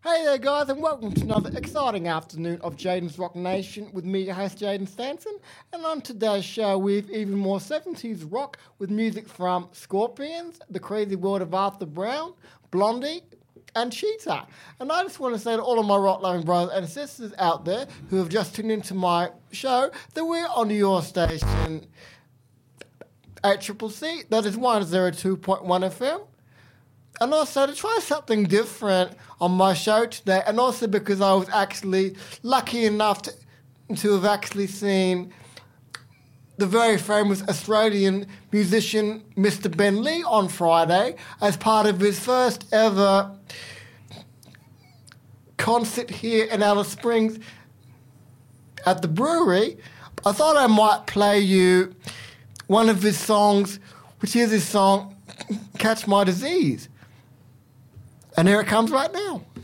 Hey there, guys, and welcome to another exciting afternoon of Jaden's Rock Nation with me, your host, Jaden Stanson. And on today's show, we have even more 70s rock with music from Scorpions, The Crazy World of Arthur Brown, Blondie, and Cheetah. And I just want to say to all of my rock-loving brothers and sisters out there who have just tuned into my show that we're on your station, HCCC, that is 102.1 FM. And also to try something different on my show today, and also because I was actually lucky enough to have actually seen the very famous Australian musician Mr. Ben Lee on Friday as part of his first ever concert here in Alice Springs at the brewery. I thought I might play you one of his songs, which is his song, Catch My Disease. And here it comes right now.